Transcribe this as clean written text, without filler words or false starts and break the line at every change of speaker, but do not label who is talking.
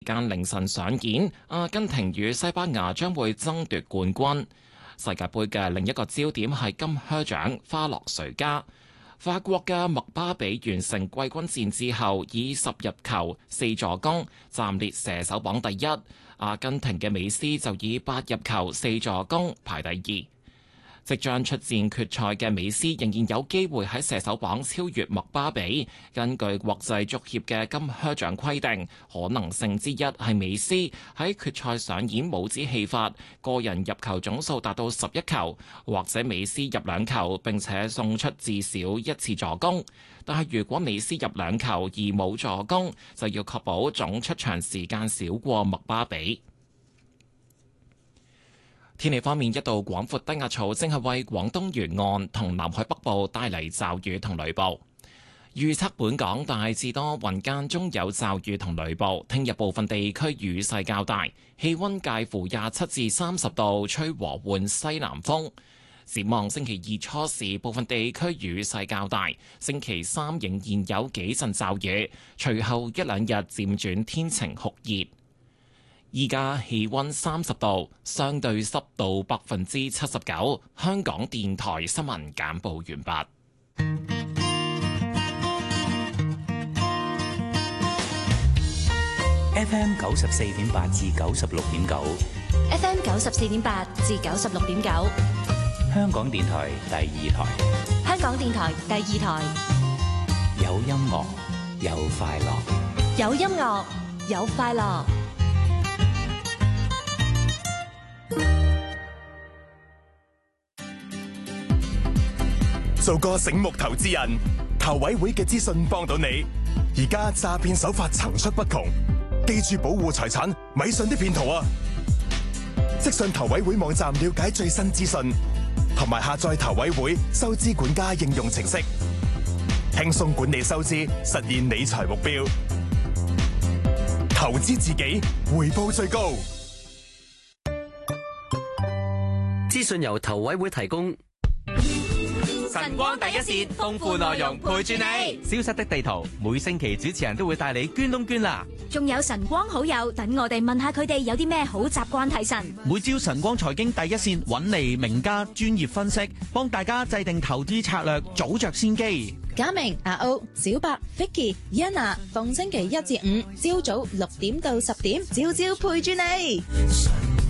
間凌晨上演，阿根廷與西班牙將會爭奪冠軍。世界盃嘅另一個焦點係金靴獎花落誰家。法國嘅麥巴比完成季軍戰之後，以10入球4助攻暫列射手榜第一。阿根廷嘅美斯就以8入球4助攻排第二。即將出戰決賽嘅美斯仍然有機會喺射手榜超越麥巴比。根據國際足協嘅金靴獎規定，可能性之一係美斯喺決賽上演帽子戲法，個人入球總數達到11球，或者美斯入2球並且送出至少1次助攻。但係如果美斯入2球而冇助攻，就要確保總出場時間少過麥巴比。天氣方面，一道廣闊低壓槽正係為廣東沿岸同南海北部帶嚟驟雨同雷暴。預測本港大致多雲間中有驟雨同雷暴，聽日部分地區雨勢較大，氣溫介乎27至30度，吹和緩西南風。展望星期2初時，部分地區雨勢較大，星期3仍然有幾陣驟雨，隨後1-2日漸轉天晴酷熱。依家氣溫30度，相對濕度79%。香港電台新聞簡報完畢。
FM 94.8至96.9
，FM 94.8至96.9，
香港電台第2台，
香港電台第2台，
有音樂，有快樂，
有音樂，有快樂。
做個醒目投資人，投委會嘅資訊幫到你。而家詐騙手法層出不窮，記住保護財產，咪信啲騙徒啊！即上投委會網站了解最新資訊，同埋下載投委會收支管家應用程式，輕鬆管理收支，實現理財目標。投資自己，回報最高。
資訊由投委會提供。
晨光第一線，豐富內容陪住你。
消失的地圖，每星期主持人都會帶你捐窿捐罅。
仲有晨光好友，等我哋問下佢哋有啲咩好習慣提神。
每朝晨光財經第一線揾嚟名家專業分析，幫大家制定投資策略，早着先機。
嘉明、阿歐、小白、Vicky、Yana，逢星期1至5朝早6點到10點，朝朝陪住你。